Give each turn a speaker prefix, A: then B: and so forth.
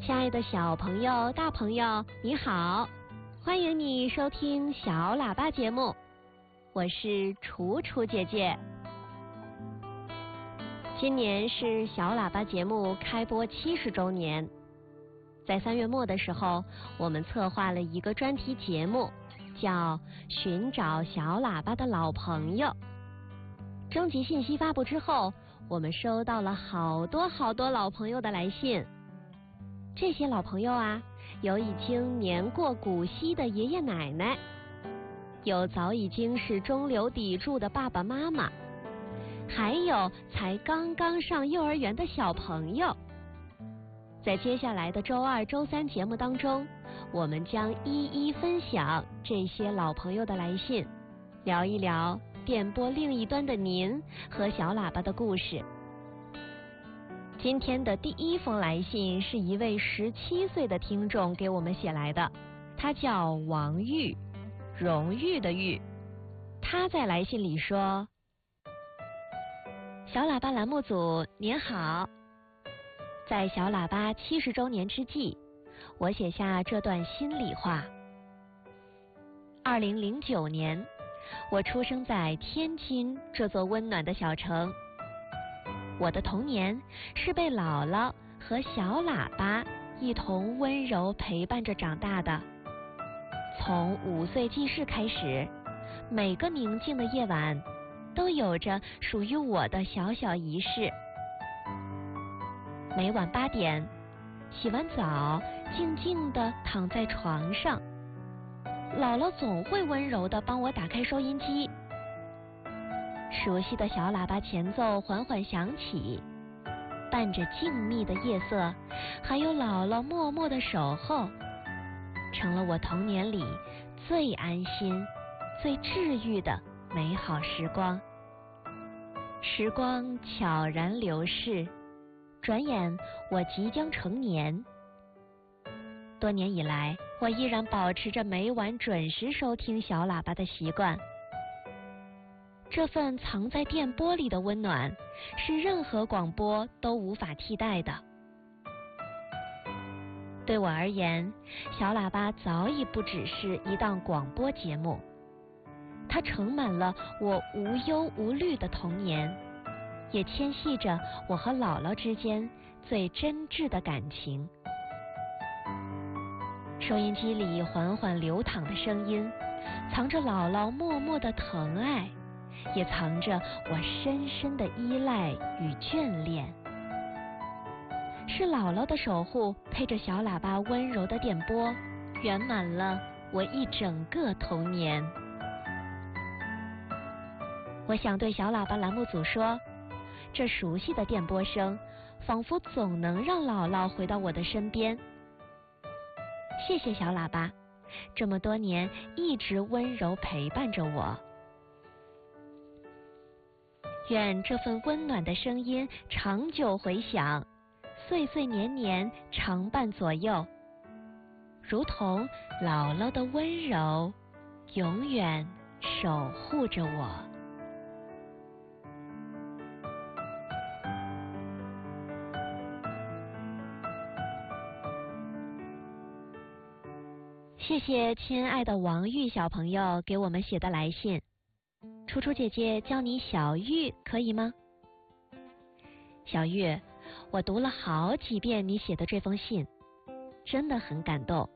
A: 亲爱的小朋友、大朋友，你好，欢迎你收听小喇叭节目，我是楚楚姐姐。今年是小喇叭节目开播70周年，在3月末的时候，我们策划了一个专题节目，叫《寻找小喇叭的老朋友》。征集信息发布之后，我们收到了好多老朋友的来信。这些老朋友啊，有已经年过古稀的爷爷奶奶，有早已经是中流砥柱的爸爸妈妈，还有才刚刚上幼儿园的小朋友。在接下来的周2、周3节目当中，我们将一一分享这些老朋友的来信，聊一聊电波另一端的您和小喇叭的故事。今天的第一封来信是一位17岁的听众给我们写来的，他叫王玉，荣誉的玉。他在来信里说：小喇叭栏目组您好，在小喇叭70周年之际，我写下这段心里话。2009年，我出生在天津这座温暖的小城。我的童年是被姥姥和小喇叭一同温柔陪伴着长大的。从5岁记事开始，每个宁静的夜晚都有着属于我的小小仪式。每晚8点，洗完澡，静静地躺在床上，姥姥总会温柔地帮我打开收音机。熟悉的小喇叭前奏缓缓响起，伴着静谧的夜色，还有姥姥默默的守候，成了我童年里最安心、最治愈的美好时光。时光悄然流逝，转眼我即将成年。多年以来，我依然保持着每晚准时收听小喇叭的习惯。这份藏在电波里的温暖，是任何广播都无法替代的。对我而言，小喇叭早已不只是一档广播节目，它盛满了我无忧无虑的童年，也牵系着我和姥姥之间最真挚的感情。收音机里缓缓流淌的声音，藏着姥姥默默的疼爱，也藏着我深深的依赖与眷恋。是姥姥的守护配着小喇叭温柔的电波，圆满了我一整个童年。我想对小喇叭栏目组说，这熟悉的电波声仿佛总能让姥姥回到我的身边。谢谢小喇叭，这么多年一直温柔陪伴着我。愿这份温暖的声音长久回响，岁岁年年常伴左右，如同姥姥的温柔，永远守护着我。谢谢亲爱的王玉小朋友给我们写的来信。楚楚姐姐叫你小玉可以吗？小玉，我读了好几遍你写的这封信，真的很感动。